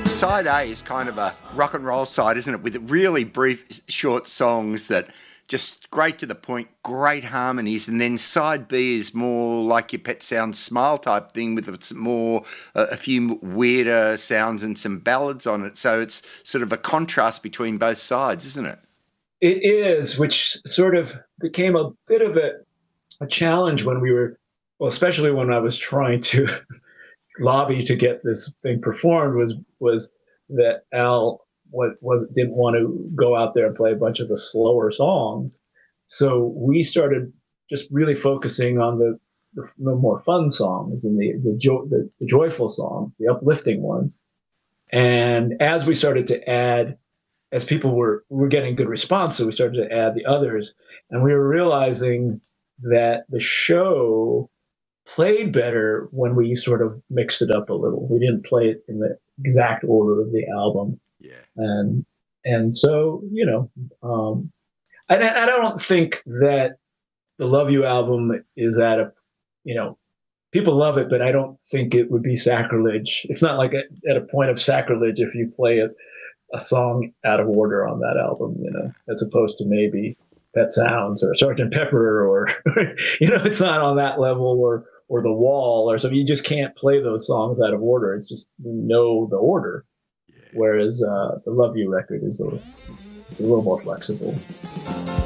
Side A is kind of a rock and roll side, isn't it? With really brief, short songs that just great to the point, great harmonies. And then side B is more like your Pet Sounds Smile type thing with a few weirder sounds and some ballads on it. So it's sort of a contrast between both sides, isn't it? It is, which sort of became a bit of a challenge when we were, well, especially when I was trying to lobby to get this thing performed was that Al didn't want to go out there and play a bunch of the slower songs. So we started just really focusing on the more fun songs and the joyful songs, the uplifting ones. And as we started to add, as people were getting good response, so we started to add the others, and we were realizing that the show played better when we sort of mixed it up a little. We didn't play it in the exact order of the album. Yeah. And so, I don't think that the Love You album is people love it, but I don't think it would be sacrilege. It's not like at a point of sacrilege if you play a song out of order on that album, as opposed to maybe Pet Sounds or Sgt. Pepper or, it's not on that level or The Wall or something. You just can't play those songs out of order. It's just, the order. Yeah. Whereas the Love You record is a little more flexible.